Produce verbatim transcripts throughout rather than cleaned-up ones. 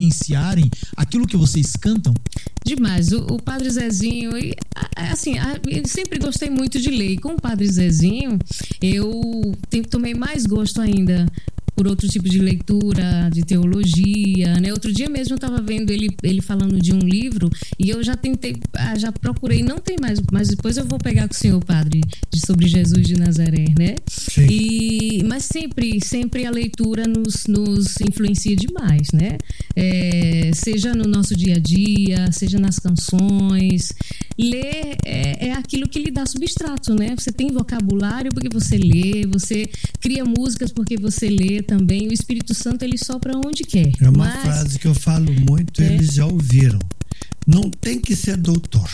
vivenciarem aquilo que vocês cantam? Demais. O, o Padre Zezinho, e, assim, eu sempre gostei muito de ler. E com o Padre Zezinho, eu te, tomei mais gosto ainda por outro tipo de leitura, de teologia, né? Outro dia mesmo eu estava vendo ele, ele falando de um livro e eu já tentei, já procurei, não tem mais, mas depois eu vou pegar com o senhor, padre, de, sobre Jesus de Nazaré, né? Sim. E, mas sempre, sempre a leitura nos, nos influencia demais, né? É, seja no nosso dia a dia, seja nas canções. Ler é, é aquilo que lhe dá substrato, né? Você tem vocabulário porque você lê, você cria músicas porque você lê também. O Espírito Santo, ele sopra onde quer. É uma mas... frase que eu falo muito, é. Eles já ouviram. Não tem que ser doutor,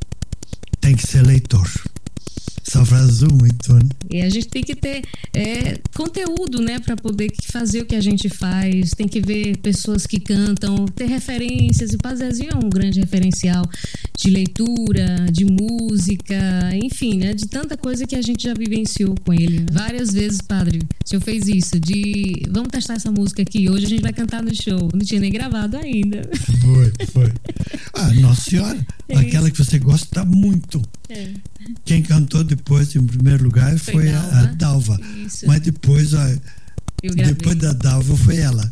tem que ser leitor. Essa frase usou muito, né? E a gente tem que ter é, conteúdo, né, para poder fazer o que a gente faz. Tem que ver pessoas que cantam, ter referências. E o Padre Zezinho é um grande referencial de leitura, de música, enfim, né, de tanta coisa que a gente já vivenciou com ele. Né? Várias vezes, padre, o senhor fez isso, de vamos testar essa música aqui, hoje a gente vai cantar no show. Não tinha nem gravado ainda. Foi, foi. Ah, Nossa Senhora, é aquela que você gosta muito. É. Quem cantou depois, em primeiro lugar, foi, foi Dalva. a Dalva. Isso. Mas depois, ó, depois da Dalva foi ela.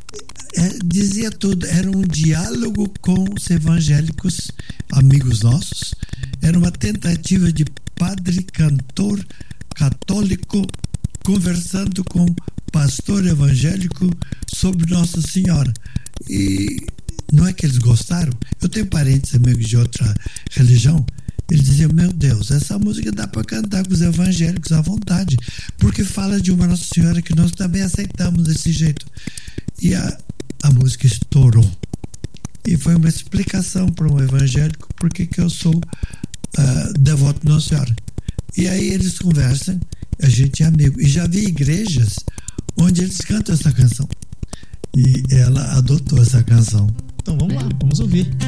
É, dizia tudo, era um diálogo com os evangélicos, amigos nossos. Era uma tentativa de padre cantor católico conversando com pastor evangélico sobre Nossa Senhora. E não é que eles gostaram. Eu tenho parentes amigos de outra religião. Ele dizia, meu Deus, essa música dá para cantar com os evangélicos à vontade, porque fala de uma Nossa Senhora que nós também aceitamos desse jeito. E a, a música estourou. E foi uma explicação para um evangélico porque que eu sou uh, devoto de Nossa Senhora. E aí eles conversam, a gente é amigo. E já vi igrejas onde eles cantam essa canção. E ela adotou essa canção. Então vamos lá, vamos ouvir.